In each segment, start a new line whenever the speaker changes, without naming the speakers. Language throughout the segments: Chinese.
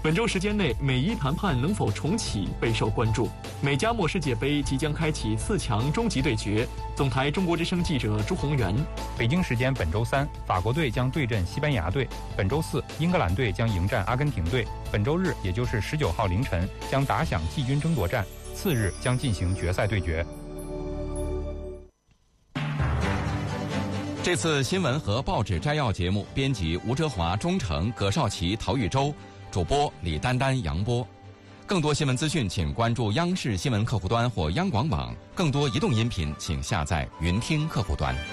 本周时间内，美伊谈判能否重启备受关注。美加墨世界杯即将开启4强终极对决。总台中国之声记者朱宏元。
北京时间本周3，法国队将对阵西班牙队；本周4，英格兰队将迎战阿根廷队；本周日，也就是19号凌晨，将打响季军争夺战，次日将进行决赛对决。
这次新闻和报纸摘要节目，编辑吴哲华、钟诚、葛少奇、陶玉洲，主播李丹丹、杨波。更多新闻资讯，请关注央视新闻客户端或央广网。更多移动音频，请下载云听客户端。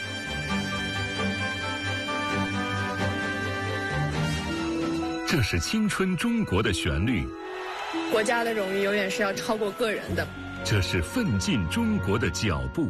这是青春中国的旋律，
国家的荣誉永远是要超过个人的。
这是奋进中国的脚步。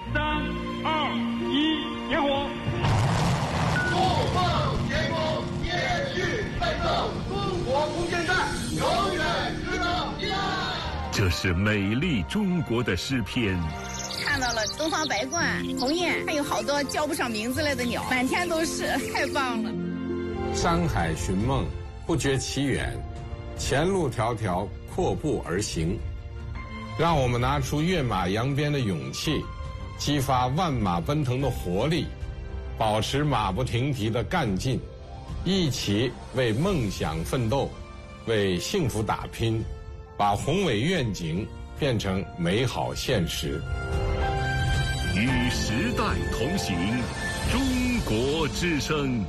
3、2、1，点火！
怒放天空，延续奋斗，中国空间站永远值得依赖。
这是美丽中国的诗篇。
看到了东方白鹳、鸿雁，还有好多叫不上名字来的鸟，满天都是，太棒了。
山海寻梦，不觉其远，前路迢迢，阔步而行。让我们拿出跃马扬鞭的勇气，激发万马奔腾的活力，保持马不停蹄的干劲，一起为梦想奋斗，为幸福打拼，把宏伟愿景变成美好现实。
与时代同行，中国之声。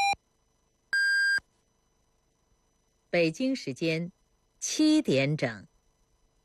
北京时间7点整。